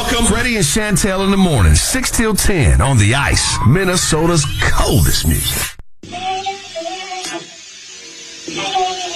welcome. Freddie and Chantel in the morning, 6 till 10 on the Ice, Minnesota's coldest music.